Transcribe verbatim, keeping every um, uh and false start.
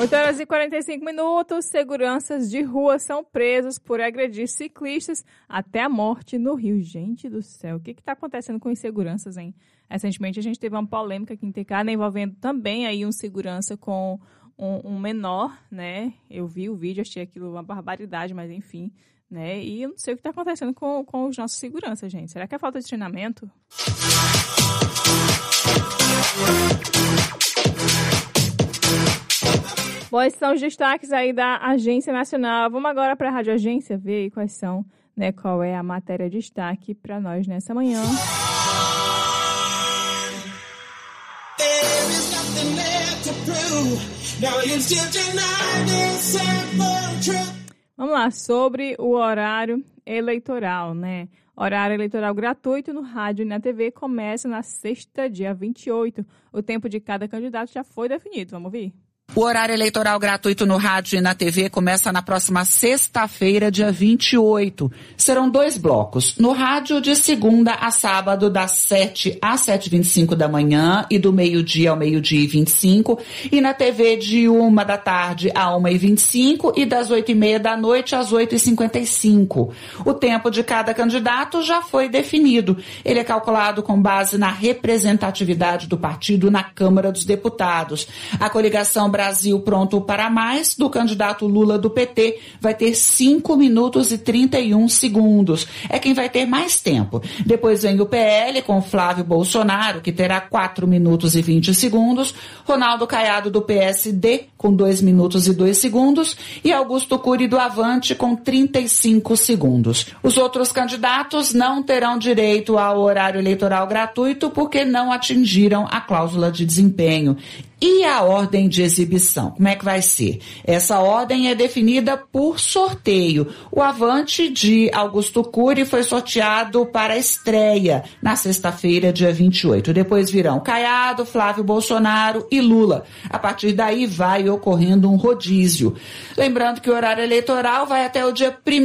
oito horas e quarenta e cinco minutos, seguranças de rua são presos por agredir ciclistas até a morte no Rio. Gente do céu, o que está acontecendo com inseguranças, hein? Recentemente a gente teve uma polêmica aqui em Tecada, envolvendo também aí um segurança com um, um menor, né? Eu vi o vídeo, achei aquilo uma barbaridade, mas enfim, né? E eu não sei o que está acontecendo com, com os nossos seguranças, gente. Será que é falta de treinamento? Bom, esses são os destaques aí da Agência Nacional. Vamos agora para a Rádio Agência ver aí quais são, né, qual é a matéria de destaque para nós nessa manhã. Vamos lá, sobre o horário eleitoral, né? Horário eleitoral gratuito no rádio e na T V começa na sexta, dia vinte e oito. O tempo de cada candidato já foi definido. Vamos ouvir? O horário eleitoral gratuito no rádio e na T V começa na próxima sexta-feira, dia vinte e oito. Serão dois blocos. No rádio, de segunda a sábado, das sete às sete e vinte e cinco da manhã e do meio-dia ao meio-dia e vinte e cinco. E na T V, de uma da tarde a uma e vinte e cinco e das oito e meia da noite às oito e cinquenta e cinco. O tempo de cada candidato já foi definido. Ele é calculado com base na representatividade do partido na Câmara dos Deputados. A coligação Brasil Pronto para Mais, do candidato Lula do P T, vai ter cinco minutos e trinta e um segundos. É quem vai ter mais tempo. Depois vem o P L com Flávio Bolsonaro, que terá quatro minutos e vinte segundos. Ronaldo Caiado do P S D com dois minutos e dois segundos. E Augusto Cury do Avante com trinta e cinco segundos. Os outros candidatos não terão direito ao horário eleitoral gratuito porque não atingiram a cláusula de desempenho. E a ordem de exibição, como é que vai ser? Essa ordem é definida por sorteio. O Avante de Augusto Cury foi sorteado para a estreia na sexta-feira, dia vinte e oito. Depois virão Caiado, Flávio Bolsonaro e Lula. A partir daí vai ocorrendo um rodízio. Lembrando que o horário eleitoral vai até o dia primeiro